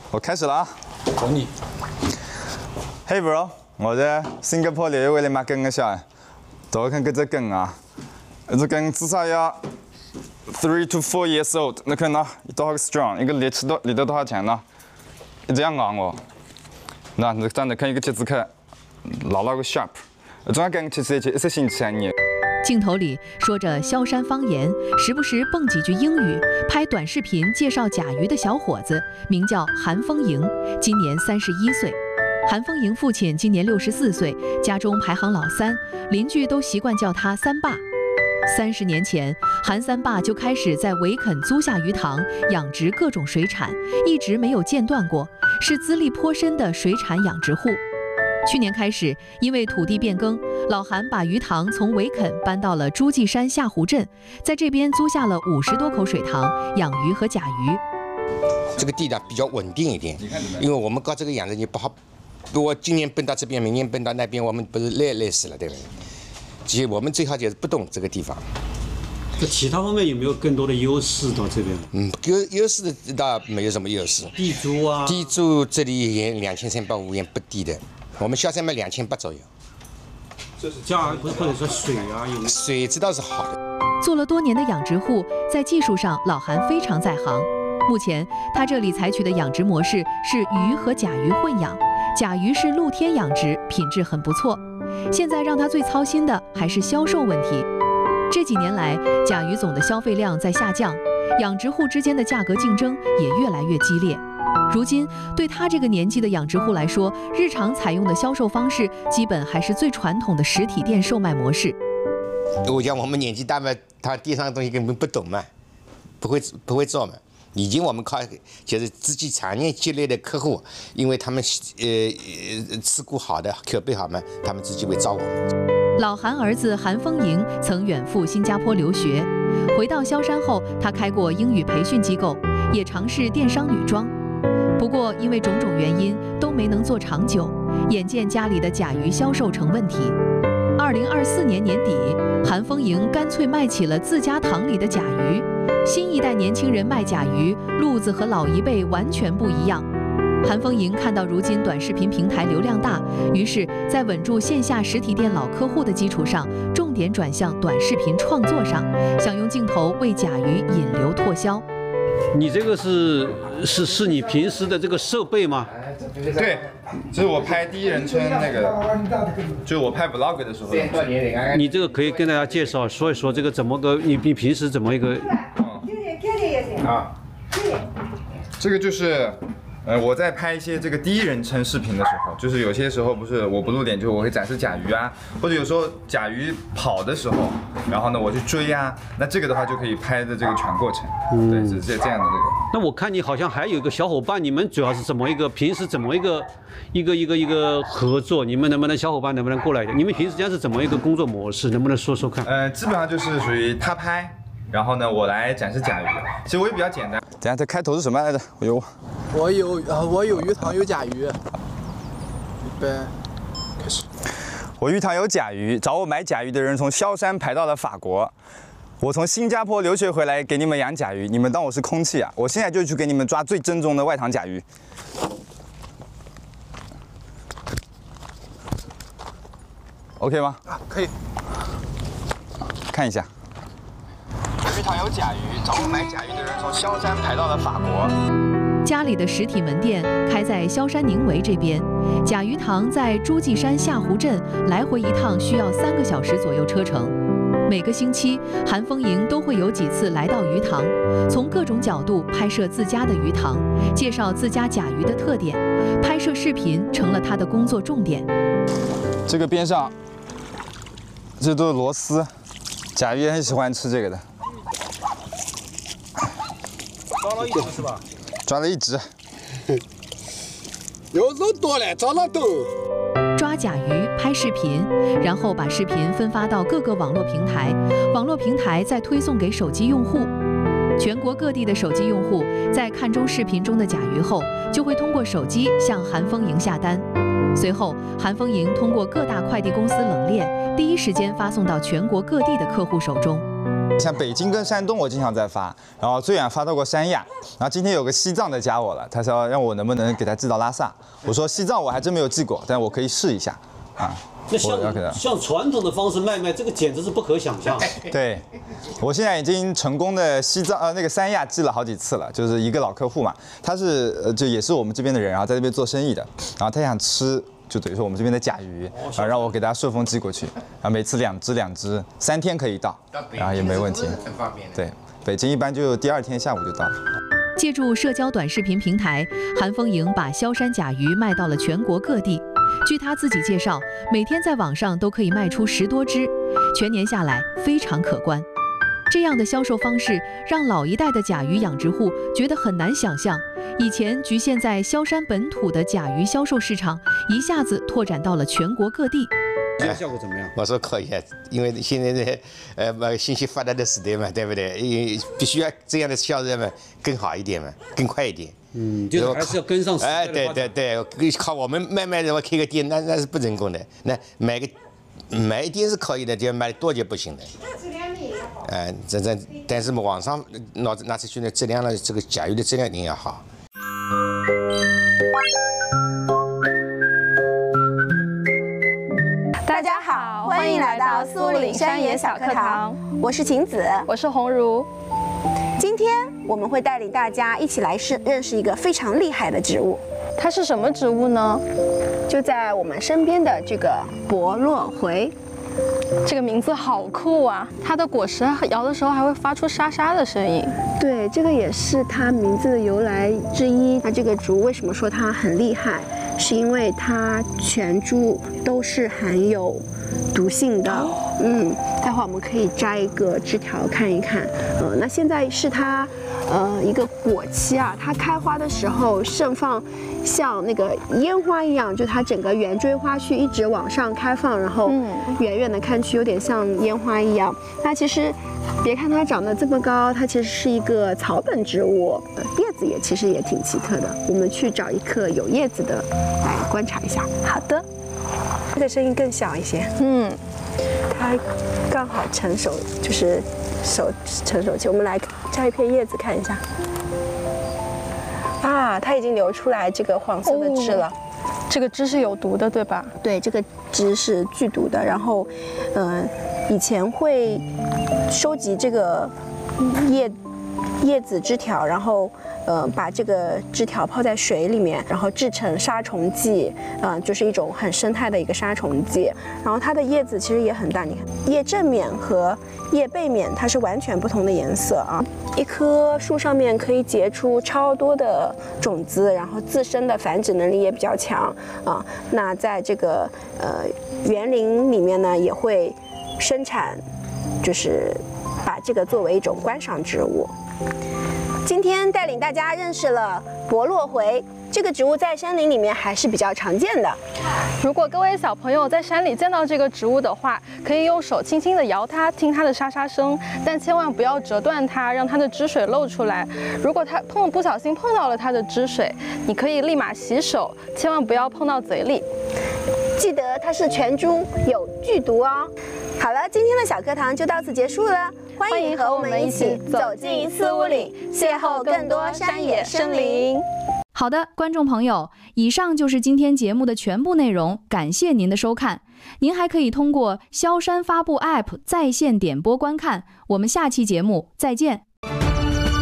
我开始了啊！ 等你。 Hey bro， 我在新加坡留学回来买羹嘅小，大家看搿只羹啊，搿只羹至少要3 to 4 years old。你看喏，多少个 strong， 一个力气里头多少钱呢？一直要硬哦。那你这样子看一个节子看，老个 sharp。中央羹其实一些星期啊你。 镜头里说着萧山方言，时不时蹦几句英语，拍短视频介绍甲鱼的小伙子，名叫韩丰盈，今年31岁。韩丰盈父亲今年64岁，家中排行老3，邻居都习惯叫他三爸。30年前，韩三爸就开始在维肯租下鱼塘，养殖各种水产，一直没有间断过，是资历颇深的水产养殖户。 去年开始，因为土地变更，老韩把鱼塘从维肯搬到了诸暨山下湖镇，在这边租下了50多口水塘，养鱼和甲鱼。 这个地呢比较稳定一点，因为我们搞这个养殖你不好，我今年奔到这边，明年奔到那边，我们不是累死了，对不对？其实我们最好就是不动这个地方。 在其他方面有没有更多的优势到这边？ 优势倒没有什么优势。 地租啊， 地租这里也2350元不低的。 我们销售卖2800左右， 这是价或者说水啊，有水质倒是好的。 做了多年的养殖户，在技术上老韩非常在行。目前他这里采取的养殖模式是鱼和甲鱼混养，甲鱼是露天养殖，品质很不错。现在让他最操心的还是销售问题。这几年来，甲鱼总的消费量在下降，养殖户之间的价格竞争也越来越激烈。 如今，对他这个年纪的养殖户来说，日常采用的销售方式基本还是最传统的实体店售卖模式。 我讲我们年纪大嘛，他地上的东西根本不懂嘛，不会做嘛。已经我们靠就是自己常年积累的客户，因为他们吃过好的口碑好嘛，他们自己会找我们。 老韩儿子韩丰盈曾远赴新加坡留学，回到萧山后，他开过英语培训机构，也尝试电商女装。 不过，因为种种原因都没能做长久，眼见家里的甲鱼销售成问题。2024年年底，韩丰盈干脆卖起了自家塘里的甲鱼。新一代年轻人卖甲鱼，路子和老一辈完全不一样。韩丰盈看到如今短视频平台流量大，于是，在稳住线下实体店老客户的基础上，重点转向短视频创作上，想用镜头为甲鱼引流拓销。 你这个是你平时的这个设备吗？ 对，这是我拍第一人称那个，就是我拍 vlog 的时候。 你这个可以跟大家介绍说一说这个怎么个你平时怎么一个？ 啊，这个就是。 我在拍一些这个第一人称视频的时候，就是有些时候不是我不露脸，就是我会展示甲鱼啊，或者有时候甲鱼跑的时候，然后呢我去追啊，那这个的话就可以拍的这个全过程，对，是这样的这个。 那我看你好像还有一个小伙伴，你们主要是怎么一个平时怎么一个合作？你们能不能小伙伴能不能过来？你们平时这样是怎么一个工作模式？能不能说说看？ 基本上就是属于他拍。 然后呢，我来展示甲鱼。其实我也比较简单。等下这开头是什么来着？我有鱼塘有甲鱼。预备，开始。我鱼塘有甲鱼，找我买甲鱼的人从萧山排到了法国。我从新加坡留学回来给你们养甲鱼，你们当我是空气啊？我现在就去给你们抓最正宗的外塘甲鱼。OK 吗？啊，可以。看一下。 鱼塘有甲鱼，找我买甲鱼的人从萧山排到了法国。 家里的实体门店开在萧山宁围这边，甲鱼塘在诸暨山下湖镇，来回一趟需要3个小时左右车程。每个星期，韩丰盈都会有几次来到鱼塘，从各种角度拍摄自家的鱼塘，介绍自家甲鱼的特点，拍摄视频成了他的工作重点。 这个边上，这都是螺丝，甲鱼也很喜欢吃这个的。 抓了一只是吧？ 抓了一只， 有肉多了，抓了多。 抓甲鱼、拍视频，然后把视频分发到各个网络平台，网络平台再推送给手机用户。全国各地的手机用户在看中视频中的甲鱼后，就会通过手机向韩丰盈下单。随后，韩丰盈通过各大快递公司冷链，第一时间发送到全国各地的客户手中。 像北京跟山东，我经常在发，然后最远发到过三亚。然后今天有个西藏的加我了，他说让我能不能给他寄到拉萨。我说西藏我还真没有寄过，但我可以试一下啊。 那像传统的方式卖，这个简直是不可想象。 对，我现在已经成功的那个三亚寄了好几次了，就是一个老客户嘛，他是就也是我们这边的人，然后在这边做生意的，然后他想吃。就等于说我们这边的甲鱼，啊，让我给大家顺丰寄过去，然后每次2只，3天可以到，然后也没问题。 很方便。 对，北京一般就第2天下午就到了。 借助社交短视频平台，韩风莹把萧山甲鱼卖到了全国各地。据他自己介绍，每天在网上都可以卖出10多只，全年下来非常可观。这样的销售方式让老一代的甲鱼养殖户觉得很难想象，以前局限在萧山本土的甲鱼销售市场，一下子拓展到了全国各地。 这个效果怎么样？ 我说可以，因为现在的信息发达的时代嘛，对不对？必须要这样的销售嘛，更好一点嘛，更快一点。 就是还是要跟上时代的发展。 对，靠我们慢慢的开个店，那是不成功的。那买一店是可以的，就买多就不行的。但是网上拿出去的质量呢，这个甲鱼的质量一定要好。 大家好，欢迎来到苏岭山野小课堂，我是晴子， 我是红茹。 今天我们会带领大家一起来认识一个非常厉害的植物。 它是什么植物呢？ 就在我们身边的这个博络茴。 这个名字好酷啊！它的果实摇的时候还会发出沙沙的声音。 对，这个也是它名字的由来之一。它这个植物为什么说它很厉害？是因为它全株都是含有毒性的。待会儿我们可以摘一个枝条看一看。那现在是它一个果期啊，它开花的时候盛放像那个烟花一样，就它整个圆锥花序一直往上开放，然后远远的看去有点像烟花一样。那其实别看它长得这么高，它其实是一个草本植物，叶子其实也挺奇特的。我们去找一颗有叶子的来观察一下。好的，这个声音更小一些。它刚好成熟，就是成熟期。我们来摘一片叶子看一下。啊，它已经流出来这个黄色的汁了。 这个汁是有毒的，对吧？ 对，这个汁是剧毒的。然后，以前会收集这个叶子枝条，然后把这个枝条泡在水里面，然后制成杀虫剂，就是一种很生态的一个杀虫剂。然后它的叶子其实也很大，你看叶正面和叶背面它是完全不同的颜色啊。一棵树上面可以结出超多的种子，然后自身的繁殖能力也比较强啊。那在这个园林里面呢，也会生产，就是把这个作为一种观赏植物。今天带领大家认识了博络茴，这个植物在山林里面还是比较常见的。 如果各位小朋友在山里见到这个植物的话，可以用手轻轻地摇它，听它的沙沙声，但千万不要折断它，让它的汁水漏出来。如果它不小心碰到了它的汁水，你可以立马洗手，千万不要碰到嘴里。 记得它是全株有剧毒哦。好了，今天的小课堂就到此结束了。欢迎和我们一起走进苏岭，邂逅更多山野生灵。 好的，观众朋友，以上就是今天节目的全部内容，感谢您的收看。您还可以通过萧山发布 App 在线点播观看。我们下期节目再见。